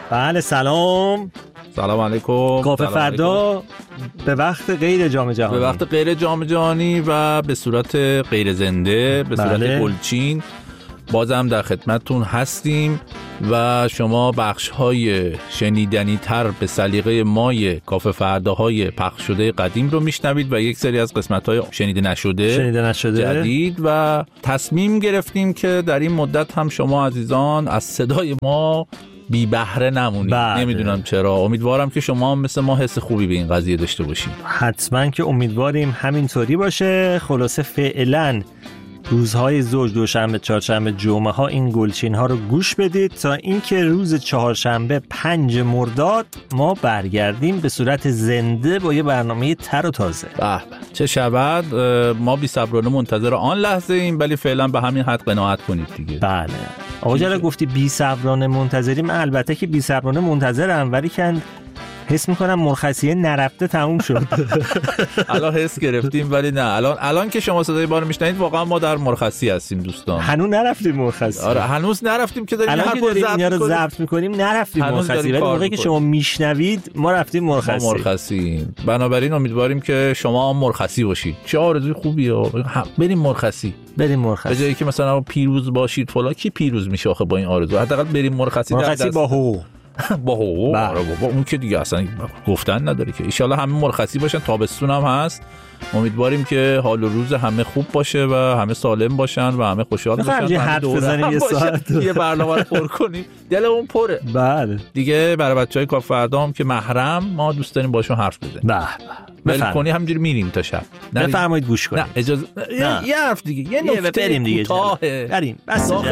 بله سلام علیکم. کافه فردا به وقت غیر جام جهانی، به وقت غیر جام جهانی و به صورت غیر زنده، به صورت گلچین بازم در خدمتتون هستیم و شما بخش‌های شنیدنی تر به سلیقه مای کافه فرداهای پخش شده قدیم رو میشنوید و یک سری از قسمت‌های شنیده نشده جدید و تصمیم گرفتیم که در این مدت هم شما عزیزان از صدای ما بی بهره نمونید. نمیدونم چرا، امیدوارم که شما هم مثل ما حس خوبی به این قضیه داشته باشید. حتما که امیدواریم همینطوری باشه. خلاصه فعلا روزهای زوج، دوشنبه، چهارشنبه، جمعه ها این گلچین ها رو گوش بدید تا اینکه روز چهارشنبه 5 مرداد ما برگردیم به صورت زنده با یه برنامه تر و تازه. چه شود. ما بی صبرانه منتظر آن لحظه ایم، ولی فعلا به همین حد قناعت کنید دیگه. بله آقا جلال گفتی بی صبرانه منتظریم. البته که بی صبرانه منتظرم، ولی که حس میکنم مرخصیه نرفته تموم شد. الان حس گرفتیم ولی نه، الان که شما صدای ما رو میشنوید واقعا ما در مرخصی هستیم دوستان. هنوز نرفتیم مرخصی. آره هنوز نرفتیم که داریم اینا رو ضبط میکنیم نرفتیم مرخصی، ولی موقعی که شما میشنوید ما رفتیم مرخصی. ما مرخصی. بنابراین امیدواریم که شما هم مرخصی باشید. چه آرزوی خوبیه. بریم مرخصی. به جایی که مثلا پیروز باشید فلان. کی پیروز میشه آخه با این آرزو؟ حداقل بریم مرخصی با حقوق. با حقوق. اون که دیگه اصلا گفتن نداره که. ان شاءالله همه مرخصی باشن. تابستون هم هست. امیدواریم که حال و روز همه خوب باشه و همه سالم باشن و همه خوشحال باشن. یه حرف بزنیم یه ساعت یه برنامه رو پر کنیم. دلمون پره. بله دیگه برای بچهای کافه فردا هم که محرم ما دوست داریم باشون حرف بزنیم. بله کنی همینجوری میریم تا شب. بفرمایید گوش کنید. نه اجازه یه حرف دیگه. یه نکته بریم دیگه. بریم. بس